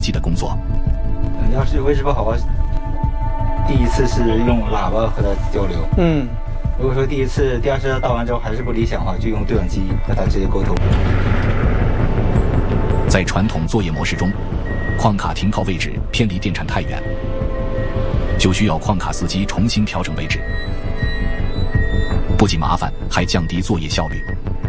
机的工作。 要是维持不好，第一次是用喇叭和他交流。如果说第一次、第二次倒完之后还是不理想的话，就用对讲机和他直接沟通。 在传统作业模式中，矿卡停靠位置偏离电产太远，就需要矿卡司机重新调整位置，不仅麻烦，还降低作业效率。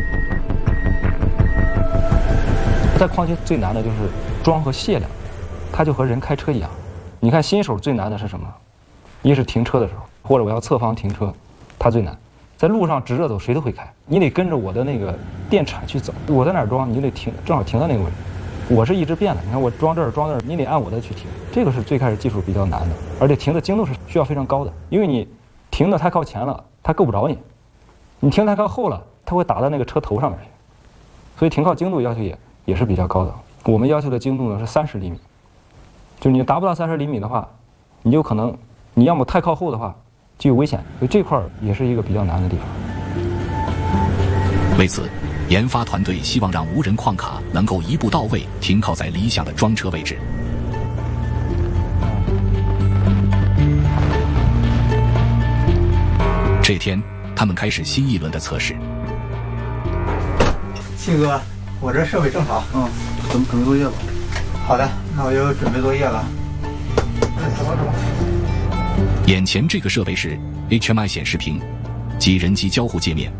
在矿区最难的就是装和卸两，它就和人开车一样。你看新手最难的是什么？一是停车的时候，或者我要侧方停车，它最难。在路上直着走，谁都会开，你得跟着我的那个电铲去走。我在哪儿装，你就得停，正好停到那个位置。我是一直变的，你看我装这儿装那儿，你得按我的去停。这个是最开始技术比较难的，而且停的精度是需要非常高的，因为你停的太靠前了，它够不着你；你停太靠后了，它会打到那个车头上面去。所以停靠精度要求也是比较高的。我们要求的精度呢是30厘米，就是你达不到30厘米的话，你就可能你要么太靠后的话就有危险，所以这块也是一个比较难的地方。 为此，研发团队希望让无人矿卡能够一步到位停靠在理想的装车位置。这天，他们开始新一轮的测试。 庆哥，我这设备正常。 准备作业吧。 好的，那我就准备作业了。 眼前这个设备是 HMI 显示屏，即人机交互界面。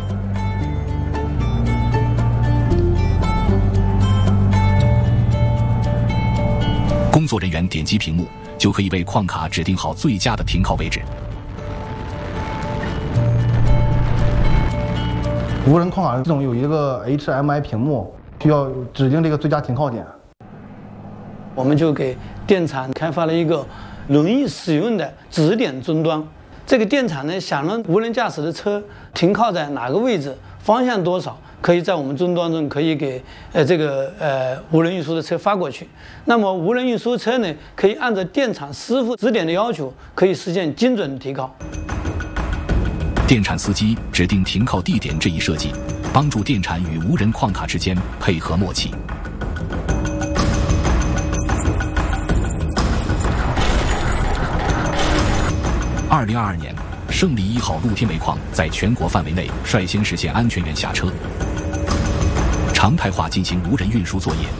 工作人员点击屏幕，就可以为矿卡指定好最佳的停靠位置。 无人矿卡系统有一个 HMI 屏幕，需要指定这个最佳停靠点。 我们就给电厂开发了一个容易使用的指点终端。这个电厂呢，想让无人驾驶的车停靠在哪个位置，方向多少，可以在我们终端中可以给无人运输的车发过去。那么无人运输车呢，可以按照电厂师傅指点的要求，可以实现精准的停靠。 电产司机指定停靠地点这一设计，帮助电产与无人矿卡之间配合默契。2022年，胜利1号露天煤矿在全国范围内率先实现安全员下车，常态化进行无人运输作业。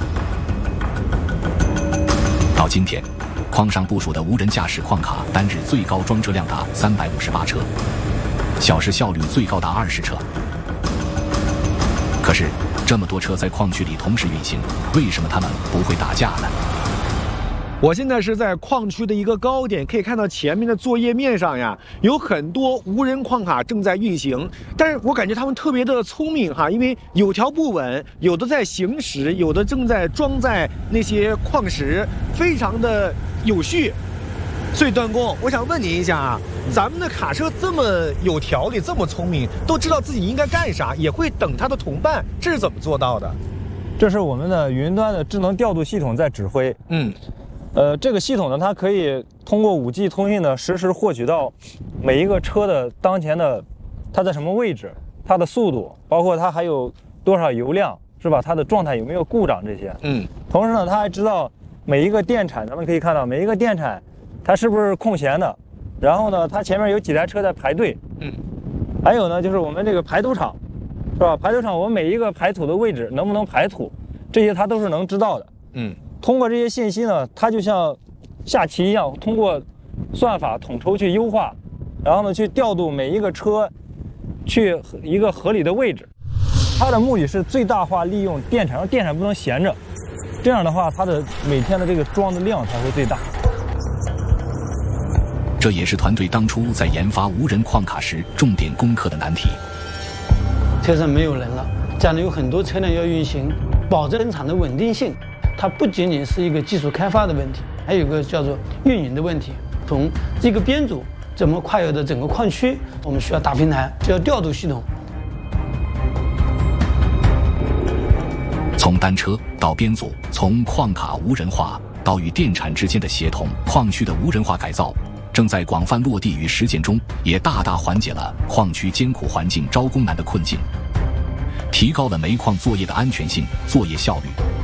到今天，矿上部署的无人驾驶矿卡单日最高装车量达358车，小时效率最高达20车。可是，这么多车在矿区里同时运行，为什么他们不会打架呢？ 我现在是在矿区的一个高点，可以看到前面的作业面上呀，有很多无人矿卡正在运行。但是我感觉他们特别的聪明哈，因为有条不紊，有的在行驶，有的正在装载那些矿石，非常的有序。所以段工，我想问您一下啊，咱们的卡车这么有条理，这么聪明，都知道自己应该干啥，也会等他的同伴，这是怎么做到的？ 这是我们的云端的智能调度系统在指挥。这个系统呢，它可以通过5G 通讯呢，实时获取到每一个车的当前的它在什么位置，它的速度，包括它还有多少油量，是吧？它的状态有没有故障这些。同时呢，它还知道每一个电产，咱们可以看到每一个电产它是不是空闲的，然后呢，它前面有几台车在排队。还有呢，就是我们这个排土场，是吧？排土场我们每一个排土的位置能不能排土，这些它都是能知道的。通过这些信息呢，它就像下棋一样，通过算法统筹去优化，然后呢去调度每一个车去一个合理的位置。它的目的是最大化利用电产，让电产不能闲着，这样的话它的每天的这个装的量才会最大。 这也是团队当初在研发无人矿卡时重点攻克的难题。 车上没有人了，将来有很多车辆要运行，保证生产的稳定性。它不仅仅是一个技术开发的问题，还有一个叫做运营的问题。从这个编组怎么跨越的整个矿区，我们需要大平台，需要调度系统。 从单车到编组，从矿卡无人化到与电产之间的协同，矿区的无人化改造正在广泛落地与实践中，也大大缓解了矿区艰苦环境招工难的困境，提高了煤矿作业的安全性、作业效率。